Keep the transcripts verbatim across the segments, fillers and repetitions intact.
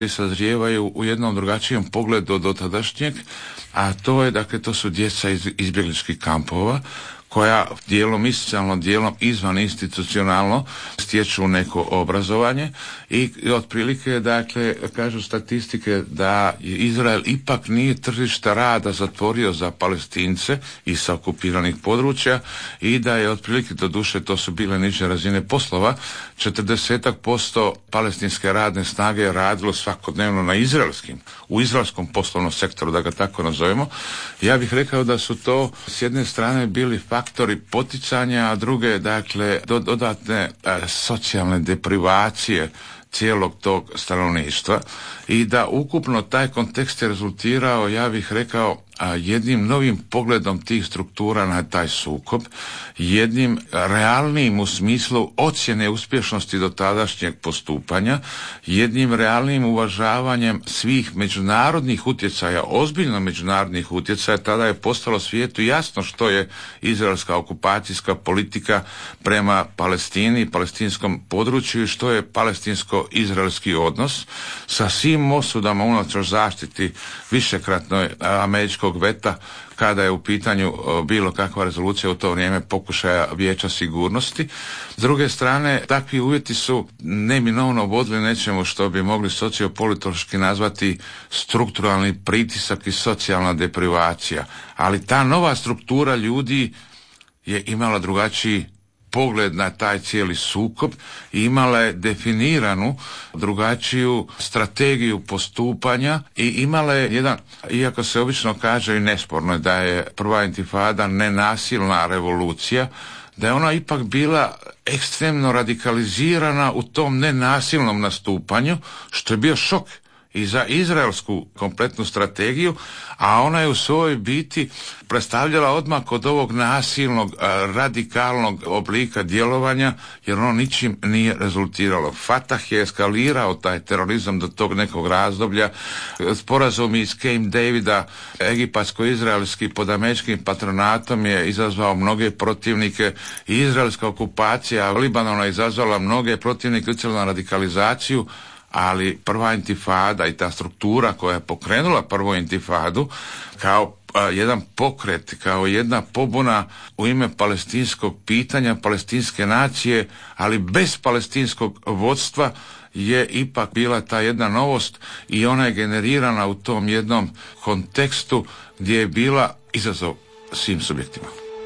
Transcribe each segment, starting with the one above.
sazrijevaju u jednom drugačijem pogledu od dotadašnjeg, a to je, dakle, to su djeca iz izbjegličkih kampova, koja dijelom institucionalno, dijelom izvan institucionalno stječu neko obrazovanje i otprilike, dakle, kažu statistike da Izrael ipak nije tržište rada zatvorio za Palestince i sa okupiranih područja i da je otprilike, doduše to su bile niže razine poslova, četrdesetak posto palestinske radne snage radilo svakodnevno na izraelskim, u izraelskom poslovnom sektoru, da ga tako nazovemo. Ja bih rekao da su to s jedne strane bili faktori poticanja, a druge, dakle, dodatne a, socijalne deprivacije cijelog tog stanovništva i da ukupno taj kontekst je rezultirao, ja bih rekao, a jednim novim pogledom tih struktura na taj sukob, jednim realnim u smislu ocjene uspješnosti do tadašnjeg postupanja, jednim realnim uvažavanjem svih međunarodnih utjecaja, ozbiljno međunarodnih utjecaja. Tada je postalo svijetu jasno što je izraelska okupacijska politika prema Palestini i palestinskom području i što je palestinsko-izraelski odnos sa svim osudama unatoč zaštiti višekratnoj američkog veta kada je u pitanju bilo kakva rezolucija u to vrijeme pokušaja Vijeća sigurnosti. S druge strane, takvi uvjeti su neminovno vodili nečemu što bi mogli sociopolitički nazvati strukturalni pritisak i socijalna deprivacija. Ali ta nova struktura ljudi je imala drugačiji pogled na taj cijeli sukob i imala je definiranu drugačiju strategiju postupanja i imala je jedan, iako se obično kaže i nesporno da je prva intifada nenasilna revolucija, da je ona ipak bila ekstremno radikalizirana u tom nenasilnom nastupanju, što je bio šok i za izraelsku kompletnu strategiju, a ona je u svojoj biti predstavljala odmak od ovog nasilnog, radikalnog oblika djelovanja, jer ono ničim nije rezultiralo. Fatah je eskalirao taj terorizam do tog nekog razdoblja. Sporazum iz Camp Davida, egipatsko-izraelski pod američkim patronatom, je izazvao mnoge protivnike i izraelska okupacija Libanona izazvala mnoge protivnike, utjecala na radikalizaciju, ali prva intifada i ta struktura koja je pokrenula prvu intifadu kao a, jedan pokret, kao jedna pobuna u ime palestinskog pitanja, palestinske nacije, ali bez palestinskog vodstva, je ipak bila ta jedna novost i ona je generirana u tom jednom kontekstu gdje je bila izazov svim subjektima.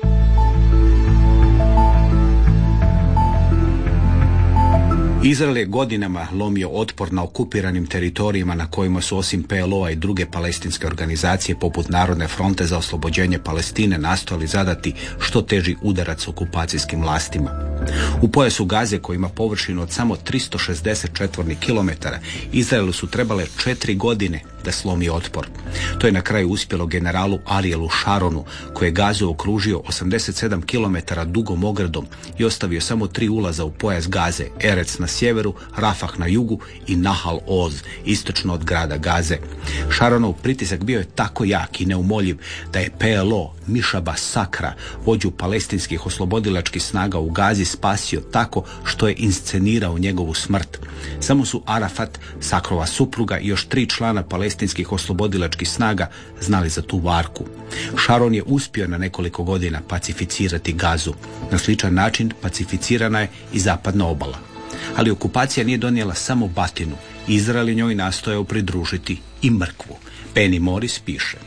Izrael je godinama lomio otpor na okupiranim teritorijima na kojima su osim P L O-a i druge palestinske organizacije poput Narodne fronte za oslobođenje Palestine nastojali zadati što teži udarac okupacijskim vlastima. U pojasu Gaze, koji ima površinu od samo tristo šezdeset četvornih kilometara, Izraelu su trebale četiri godine da slomi otpor. To je na kraju uspjelo generalu Arielu Sharonu, koji je Gazu okružio osamdeset sedam kilometara dugom ogradom i ostavio samo tri ulaza u pojas Gaze: Erec na sjeveru, Rafah na jugu i Nahal Oz, istočno od grada Gaze. Sharonov pritisak bio je tako jak i neumoljiv da je P L O Mišaba Sakra, vođu palestinskih oslobodilačkih snaga u Gazi, spasio tako što je inscenirao njegovu smrt. Samo su Arafat, Sakrova supruga i još tri člana palestinskih oslobodilačkih snaga znali za tu varku. Sharon je uspio na nekoliko godina pacificirati Gazu. Na sličan način pacificirana je i zapadna obala. Ali okupacija nije donijela samo batinu. Izrael je njoj nastojao pridružiti i mrkvu. Penny Morris piše: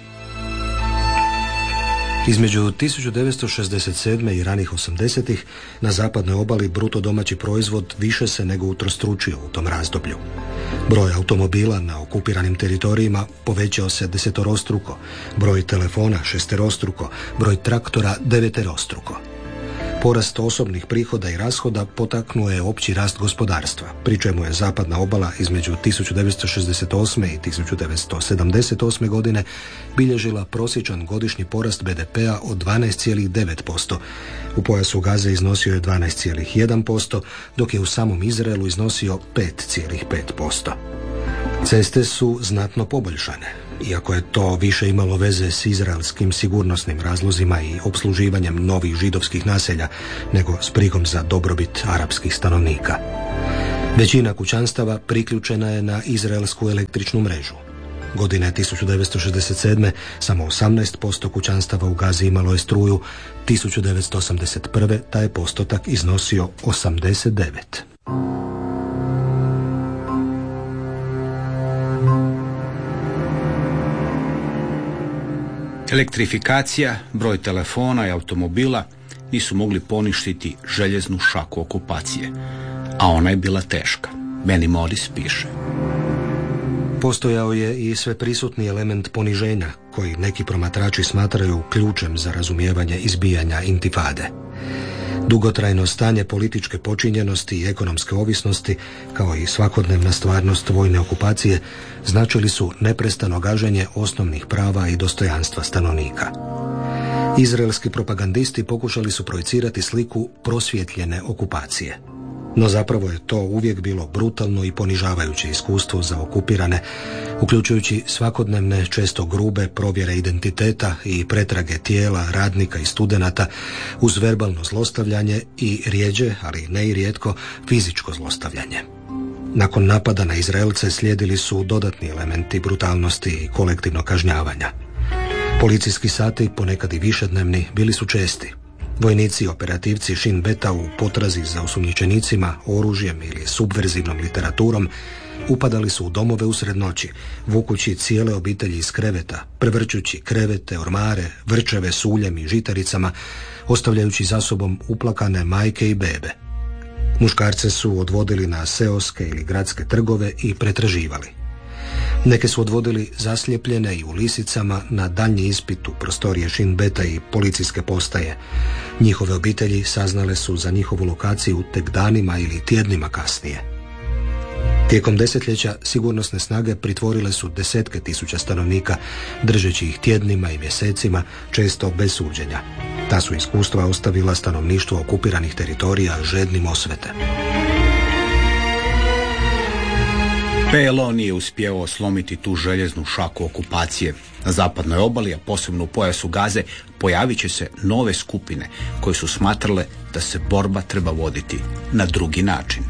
Između tisuću devetsto šezdeset sedme i ranih osamdesetih na zapadnoj obali bruto domaći proizvod više se nego utrostručio u tom razdoblju. Broj automobila na okupiranim teritorijima povećao se desetorostruko, broj telefona šesterostruko, broj traktora deveterostruko. Porast osobnih prihoda i rashoda potaknuo je opći rast gospodarstva, pri čemu je zapadna obala između tisuću devetsto šezdeset osme i tisuću devetsto sedamdeset osme godine bilježila prosječan godišnji porast B D P-a od dvanaest zarez devet posto. U pojasu Gaze iznosio je dvanaest zarez jedan posto, dok je u samom Izraelu iznosio pet zarez pet posto. Ceste su znatno poboljšane, iako je to više imalo veze s izraelskim sigurnosnim razlozima i opsluživanjem novih židovskih naselja nego s brigom za dobrobit arapskih stanovnika. Većina kućanstava priključena je na izraelsku električnu mrežu. Godine tisuću devetsto šezdeset sedme samo osamnaest posto kućanstava u Gazi imalo je struju, tisuću devetsto osamdeset prve taj je postotak iznosio osamdeset devet. Elektrifikacija, broj telefona i automobila nisu mogli poništiti željeznu šaku okupacije, a ona je bila teška. Benny Morris piše. Postojao je i sveprisutni element poniženja, koji neki promatrači smatraju ključem za razumijevanje izbijanja intifade. Dugotrajno stanje političke počinjenosti i ekonomske ovisnosti, kao i svakodnevna stvarnost vojne okupacije, značili su neprestano gaženje osnovnih prava i dostojanstva stanovnika. Izraelski propagandisti pokušali su projicirati sliku prosvjetljene okupacije. No zapravo je to uvijek bilo brutalno i ponižavajuće iskustvo za okupirane, uključujući svakodnevne, često grube provjere identiteta i pretrage tijela, radnika i studenata uz verbalno zlostavljanje i rjeđe, ali ne i rijetko, fizičko zlostavljanje. Nakon napada na Izraelce slijedili su dodatni elementi brutalnosti i kolektivnog kažnjavanja. Policijski sati, ponekad i višednevni, bili su česti. Vojnici i operativci Shin Beta u potrazi za osumnjičenicima, oružjem ili subverzivnom literaturom upadali su u domove usred noći, vukući cijele obitelji iz kreveta, prevrćući krevete, ormare, vrčeve s uljem i žitaricama, ostavljajući za sobom uplakane majke i bebe. Muškarce su odvodili na seoske ili gradske trgove i pretraživali. Neke su odvodili zaslijepljene i u lisicama na daljnji ispit u prostorije Shin Beta i policijske postaje. Njihove obitelji saznale su za njihovu lokaciju tek danima ili tjednima kasnije. Tijekom desetljeća sigurnosne snage pritvorile su desetke tisuća stanovnika, držeći ih tjednima i mjesecima, često bez suđenja. Ta su iskustva ostavila stanovništvo okupiranih teritorija žednim osvete. P L O nije uspjevao slomiti tu željeznu šaku okupacije. Na zapadnoj obali, a posebno u pojasu Gaze, pojavit će se nove skupine koje su smatrale da se borba treba voditi na drugi način.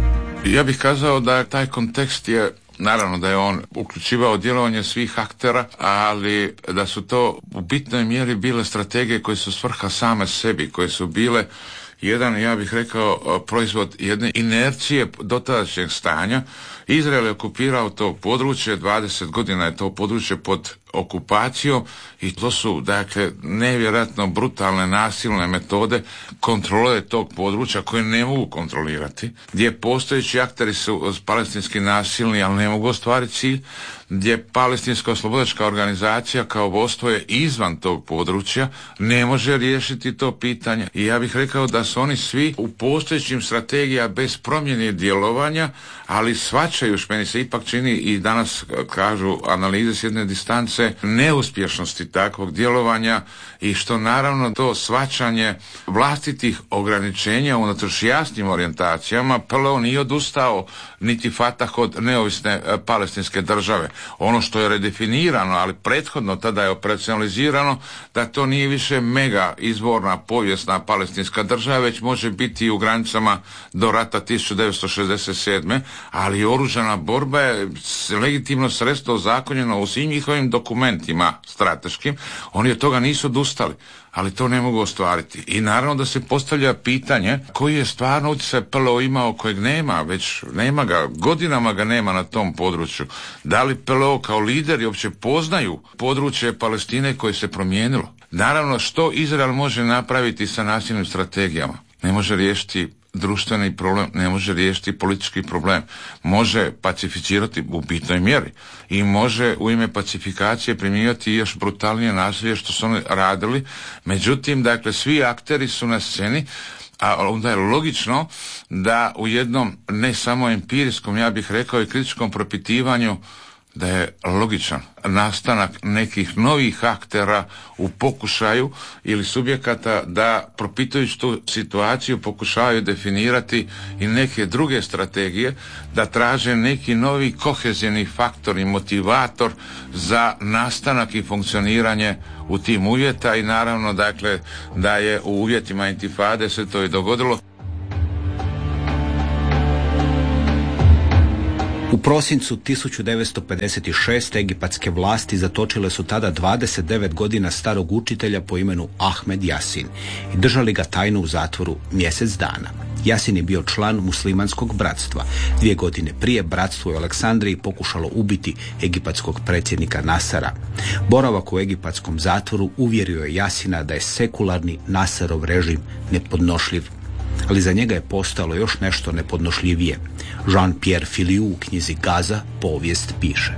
Ja bih kazao da taj kontekst je, naravno da je on uključivao djelovanje svih aktera, ali da su to u bitnoj mjeri bile strategije koje su svrha same sebi, koje su bile jedan, ja bih rekao, proizvod jedne inercije dotadašnjeg stanja. Izrael je okupirao to područje, dvadeset godina je to područje pod okupacijom i to su, dakle, nevjerojatno brutalne nasilne metode kontrole tog područja koje ne mogu kontrolirati, gdje postojeći akteri su palestinski nasilni, ali ne mogu ostvariti cilj, gdje palestinska oslobodačka organizacija kao vodstvo je izvan tog područja, ne može riješiti to pitanje. I ja bih rekao da su oni svi u postojećim strategija bez promjene djelovanja, ali shvaćaju, što meni se ipak čini i danas kažu analize s jedne distance, neuspješnosti takvog djelovanja i što naravno to shvaćanje vlastitih ograničenja unatoč jasnim orijentacijama. P L O nije odustao niti Fatah od neovisne palestinske države. Ono što je redefinirano, ali prethodno tada je operacionalizirano, da to nije više mega izvorna povijesna palestinska država, već može biti u granicama do rata tisuću devetsto šezdeset sedme, ali oružana borba je legitimno sredstvo ozakonjeno u svim njihovim dokumentima strateškim. Oni od toga nisu odustali, ali to ne mogu ostvariti. I naravno da se postavlja pitanje koji je stvarno utjecaj P L O imao kojeg nema, već nema ga, godinama ga nema na tom području. Da li P L O kao lideri uopće poznaju područje Palestine koje se promijenilo? Naravno, što Izrael može napraviti sa nasilnim strategijama? Ne može riješiti društveni problem, ne može riješiti politički problem. Može pacificirati u bitnoj mjeri i može u ime pacifikacije primjenjivati još brutalnije nasilje što su oni radili. Međutim, dakle, svi akteri su na sceni, a onda je logično da u jednom ne samo empirijskom, ja bih rekao i kritičkom propitivanju, da je logičan nastanak nekih novih aktera u pokušaju ili subjekata da, propitujući tu situaciju, pokušavaju definirati i neke druge strategije, da traže neki novi kohezivni faktor i motivator za nastanak i funkcioniranje u tim uvjeta. I naravno, dakle, da je u uvjetima intifade se to i dogodilo. U prosincu tisuću devetsto pedeset šeste. egipatske vlasti zatočile su tada dvadeset devet godina starog učitelja po imenu Ahmed Jasin i držali ga tajno u zatvoru mjesec dana. Jasin je bio član muslimanskog bratstva. Dvije godine prije bratstvo u Aleksandriji pokušalo ubiti egipatskog predsjednika Nasara. Boravak u egipatskom zatvoru uvjerio je Jasina da je sekularni Nasarov režim nepodnošljiv. Ali za njega je postalo još nešto nepodnošljivije. Jean-Pierre Filiu u knjizi Gaza povijest piše.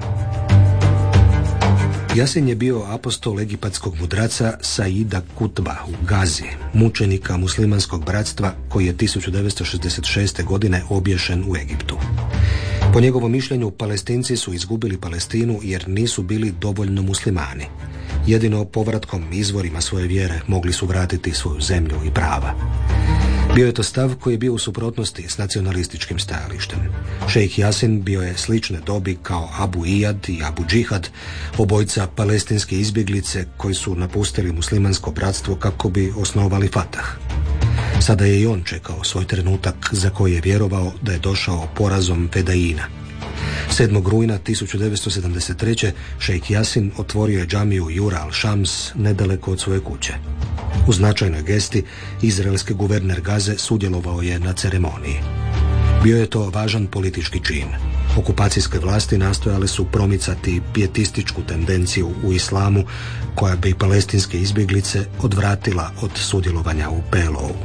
Jasin je bio apostol egipatskog mudraca Saida Kutba u Gazi, mučenika muslimanskog bratstva koji je tisuću devetsto šezdeset šeste. godine obješen u Egiptu. Po njegovom mišljenju, Palestinci su izgubili Palestinu jer nisu bili dovoljno muslimani. Jedino povratkom izvorima svoje vjere mogli su vratiti svoju zemlju i prava. Bio je to stav koji je bio u suprotnosti s nacionalističkim stajalištem. Šejh Jasin bio je slične dobi kao Abu Iyad i Abu Džihad, obojca palestinske izbjeglice koji su napustili muslimansko bratstvo kako bi osnovali Fatah. Sada je i on čekao svoj trenutak za koji je vjerovao da je došao porazom Fedaina. sedmog rujna tisuću devetsto sedamdeset treće. šejh Jasin otvorio je džamiju Jura al-Shams nedaleko od svoje kuće. U značajnoj gesti izraelski guverner Gaze sudjelovao je na ceremoniji. Bio je to važan politički čin. Okupacijske vlasti nastojale su promicati pijetističku tendenciju u islamu koja bi palestinske izbjeglice odvratila od sudjelovanja u P L O-u.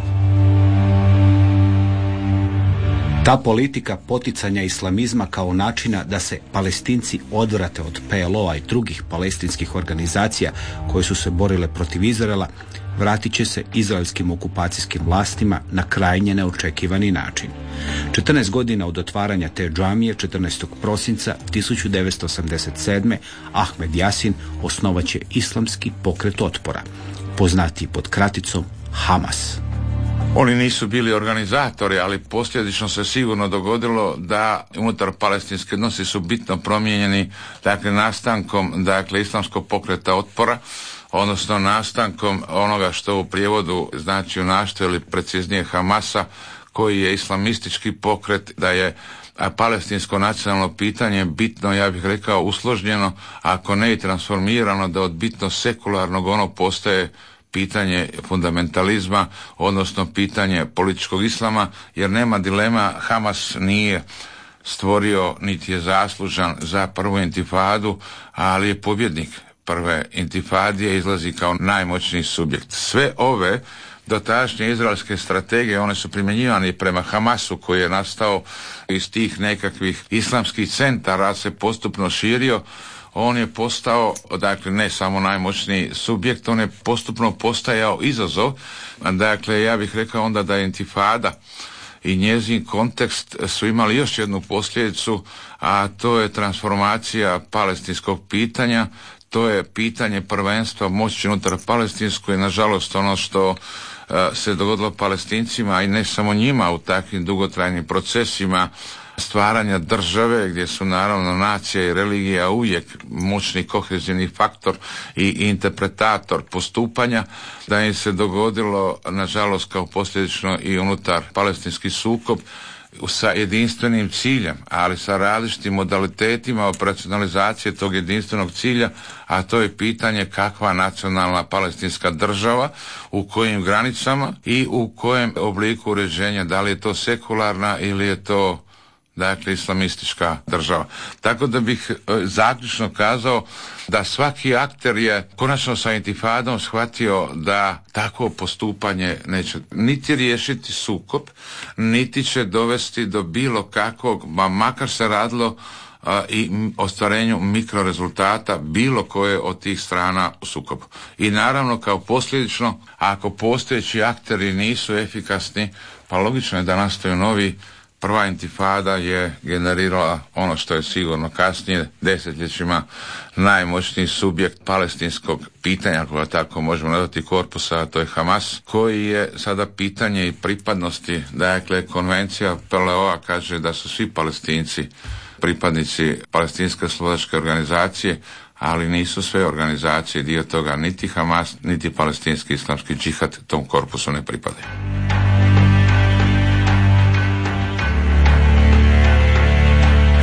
Ta politika poticanja islamizma kao načina da se Palestinci odvrate od P L O-a i drugih palestinskih organizacija koje su se borile protiv Izraela vratit će se izraelskim okupacijskim vlastima na krajnje neočekivani način. četrnaest godina od otvaranja te džamije, četrnaestog prosinca tisuću devetsto osamdeset sedme. Ahmed Jasin osnovaće islamski pokret otpora, poznati pod kraticom Hamas. Oni nisu bili organizatori, ali posljedično se sigurno dogodilo da unutar palestinske odnosi su bitno promijenjeni, dakle nastankom dakle islamskog pokreta otpora, odnosno nastankom onoga što u prijevodu znači u našto ili preciznije Hamasa, koji je islamistički pokret, da je a palestinsko nacionalno pitanje bitno, ja bih rekao, usložnjeno, ako ne i transformirano, da od bitno sekularnog ono postaje pitanje fundamentalizma, odnosno pitanje političkog islama, jer nema dilema, Hamas nije stvorio niti je zaslužan za prvu intifadu, ali je pobjednik prve intifadije, izlazi kao najmoćniji subjekt. Sve ove dotadašnje izraelske strategije, one su primjenjivane prema Hamasu koji je nastao iz tih nekakvih islamskih centara, se postupno širio. On je postao, dakle, ne samo najmoćniji subjekt, on je postupno postajao izazov. Dakle, ja bih rekao onda da je intifada i njezin kontekst su imali još jednu posljedicu, a to je transformacija palestinskog pitanja. To je pitanje prvenstva moći unutar palestinskoj i nažalost ono što uh, se dogodilo Palestincima i ne samo njima u takvim dugotrajnim procesima stvaranja države, gdje su naravno nacija i religija uvijek moćni kohezivni faktor i interpretator postupanja, da im se dogodilo nažalost kao posljedično i unutar palestinski sukob sa jedinstvenim ciljem, ali sa različitim modalitetima operacionalizacije tog jedinstvenog cilja, a to je pitanje kakva nacionalna palestinska država, u kojim granicama i u kojem obliku uređenja, da li je to sekularna ili je to dakle islamistička država. Tako da bih e, zaključno kazao da svaki akter je konačno sa intifadom shvatio da takvo postupanje neće niti riješiti sukob, niti će dovesti do bilo kakvog, ma makar se radilo a, i ostvarenju mikrorezultata bilo koje od tih strana u sukobu. I naravno kao posljedično, ako postojeći akteri nisu efikasni, pa logično je da nastaju novi. Prva intifada je generirala ono što je sigurno kasnije desetljećima najmoćniji subjekt palestinskog pitanja, ako tako možemo nazvati korpusa, to je Hamas, koji je sada pitanje i pripadnosti, dakle konvencija P L O-a kaže da su svi Palestinci pripadnici palestinske slobodačke organizacije, ali nisu sve organizacije dio toga, niti Hamas, niti palestinski islamski džihad tom korpusu ne pripadaju.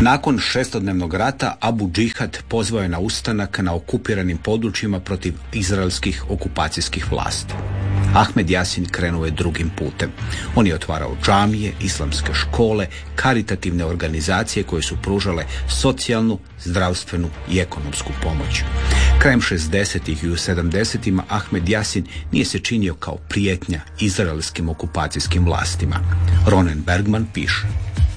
Nakon šestodnevnog rata Abu Džihad pozvao je na ustanak na okupiranim područjima protiv izraelskih okupacijskih vlasti. Ahmed Jasin krenuo je drugim putem. On je otvarao džamije, islamske škole, karitativne organizacije koje su pružale socijalnu, zdravstvenu i ekonomsku pomoć. Krajem šezdesetih i u sedamdesetima Ahmed Jasin nije se činio kao prijetnja izraelskim okupacijskim vlastima. Ronen Bergman piše: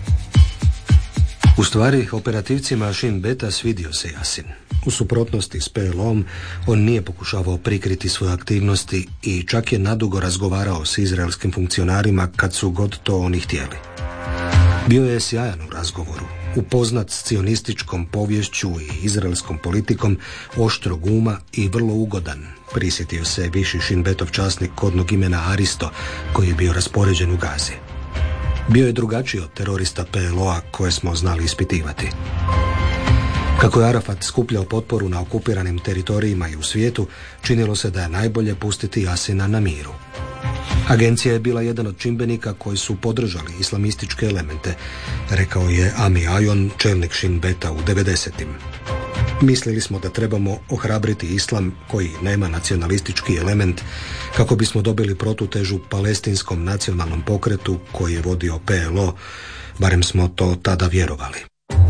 U stvari, operativcima Shin Beta svidio se Jasin. U suprotnosti s P L O-om, on nije pokušavao prikriti svoje aktivnosti i čak je nadugo razgovarao s izraelskim funkcionarima kad su god to oni htjeli. Bio je sjajan u razgovoru, upoznat s cionističkom poviješću i izraelskom politikom, oštrog uma i vrlo ugodan. Prisjetio se viši Shin Betov časnik kodnog imena Aristo, koji je bio raspoređen u Gazi. Bio je drugačiji od terorista P L O-a koje smo znali ispitivati. Kako je Arafat skupljao potporu na okupiranim teritorijima i u svijetu, činilo se da je najbolje pustiti Jasina na miru. Agencija je bila jedan od čimbenika koji su podržali islamističke elemente, rekao je Ami Ajon, čelnik Shin Beta u devedesetim. Mislili smo da trebamo ohrabriti islam koji nema nacionalistički element kako bismo dobili protutežu palestinskom nacionalnom pokretu koji je vodio P L O, barem smo to tada vjerovali.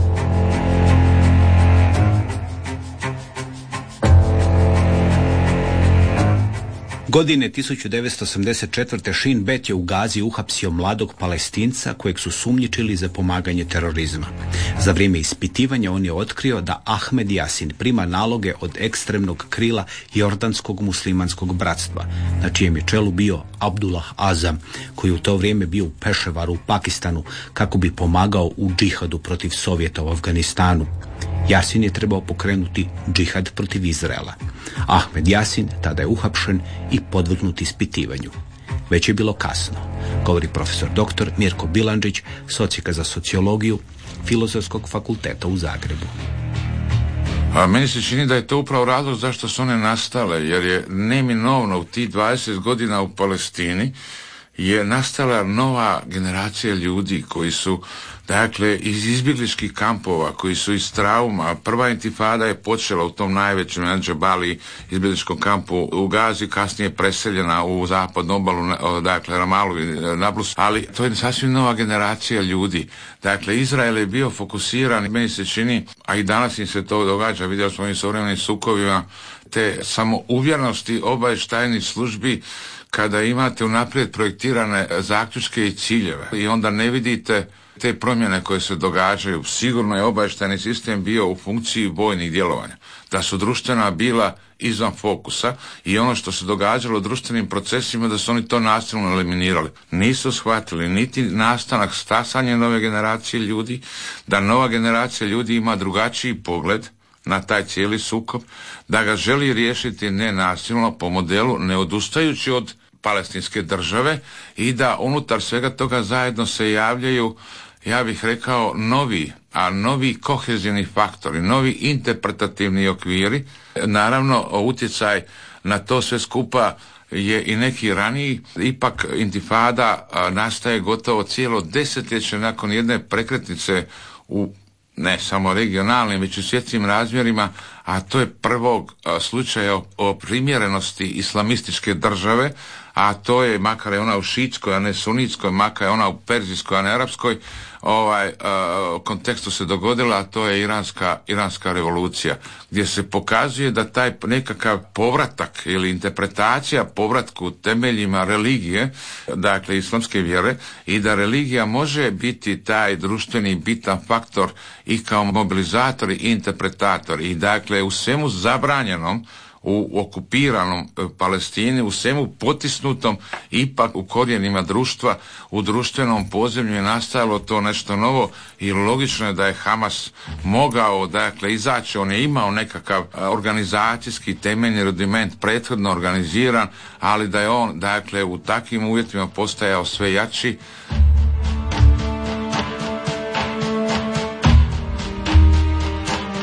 Godine tisuću devetsto osamdeset četvrte. Shin Bet je u Gazi uhapsio mladog Palestinca kojeg su sumnjičili za pomaganje terorizma. Za vrijeme ispitivanja on je otkrio da Ahmed Jasin prima naloge od ekstremnog krila Jordanskog muslimanskog bratstva, na čijem je čelu bio Abdullah Azam, koji u to vrijeme bio u Peševaru u Pakistanu kako bi pomagao u džihadu protiv Sovjeta u Afganistanu. Jasin je trebao pokrenuti džihad protiv Izraela. Ahmed Jasin tada je uhapšen i podvrgnut ispitivanju. Već je bilo kasno, govori profesor doktor Mirko Bilandžić, socijaka za sociologiju Filozofskog fakulteta u Zagrebu. A meni se čini da je to upravo razlog zašto su one nastale, jer je neminovno u tih dvadeset godina u Palestini je nastala nova generacija ljudi koji su, dakle, iz izbjegličkih kampova, koji su iz trauma. Prva intifada je počela u tom najvećem Al-Jabali izbjegličkom kampu u Gazi, kasnije preseljena u zapadnu obalu, dakle, Ramalu i Nablus, ali to je sasvim nova generacija ljudi. Dakle, Izrael je bio fokusiran, meni se čini, a i danas im se to događa, vidjeli smo i suvremenim sukovima, te samouvjernosti obavještajnih službi kada imate unaprijed projektirane zaključke i ciljeve i onda ne vidite te promjene koje se događaju. Sigurno je obavještajni sistem bio u funkciji vojnih djelovanja, da su društvena bila izvan fokusa i ono što se događalo u društvenim procesima da su oni to nasilno eliminirali. Nisu shvatili niti nastanak stasanja nove generacije ljudi, da nova generacija ljudi ima drugačiji pogled na taj cijeli sukob, da ga želi riješiti nenasilno po modelu ne odustajući od palestinske države i da unutar svega toga zajedno se javljaju, ja bih rekao, novi, a novi kohezivni faktori, novi interpretativni okviri. Naravno, utjecaj na to sve skupa je i neki raniji, ipak intifada nastaje gotovo cijelo desetljeće nakon jedne prekretnice u ne samo regionalnim, već u svjetskim razmjerima, a to je prvog slučaja o, o primjerenosti islamističke države, a to je, makar je ona u šiitskoj, a ne sunitskoj, makar je ona u perzijskoj, a ne arapskoj, ovaj, uh, kontekstu se dogodila, a to je iranska, iranska revolucija, gdje se pokazuje da taj nekakav povratak ili interpretacija povratku temeljima religije, dakle islamske vjere, i da religija može biti taj društveni bitan faktor i kao mobilizator i interpretator i dakle u svemu zabranjenom u okupiranom Palestini, u svemu potisnutom, ipak u korijenima društva, u društvenom podzemlju je nastajalo to nešto novo i logično je da je Hamas mogao, dakle, izaći. On je imao nekakav organizacijski temeljni rudiment prethodno organiziran, ali da je on, dakle, u takvim uvjetima postajao sve jači.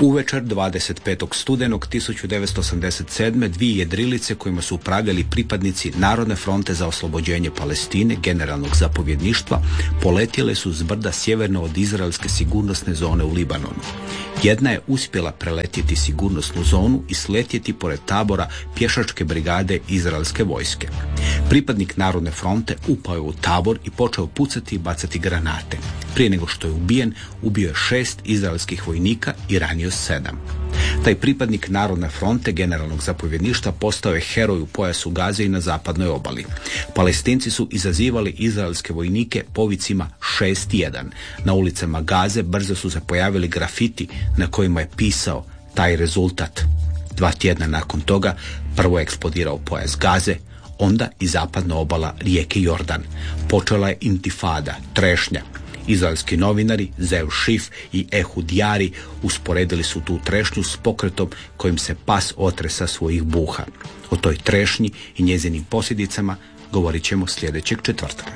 Uvečer dvadeset petog studenog tisuću devetsto osamdeset sedme dvije jedrilice kojima su upravljali pripadnici Narodne fronte za oslobođenje Palestine, generalnog zapovjedništva, poletjele su s brda sjeverno od izraelske sigurnosne zone u Libanonu. Jedna je uspjela preletjeti sigurnosnu zonu i sletjeti pored tabora pješačke brigade izraelske vojske. Pripadnik Narodne fronte upao je u tabor i počeo pucati i bacati granate. Prije nego što je ubijen, ubio je šest izraelskih vojnika i ranio sedam. Taj pripadnik Narodne fronte generalnog zapovjedništva postao je heroj u pojasu Gaze i na zapadnoj obali. Palestinci su izazivali izraelske vojnike povicima šest jedan. Na ulicama Gaze brzo su se pojavili grafiti na kojima je pisao taj rezultat. Dva tjedna nakon toga prvo je eksplodirao pojas Gaze, onda i zapadna obala rijeke Jordan. Počela je intifada, trešnja. Izraelski novinari Zev Šif i Ehud Jari usporedili su tu trešnju s pokretom kojim se pas otresa svojih buha. O toj trešnji i njezinim posljedicama govorit ćemo sljedećeg četvrtka.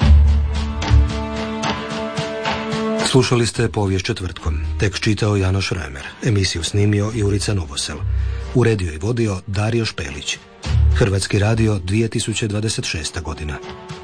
Slušali ste Povijest četvrtkom. Tekst čitao Janoš Remer. Emisiju snimio Jurica Novosel. Uredio i vodio Dario Špelić. Hrvatski radio dvije tisuće dvadeset šesta godina.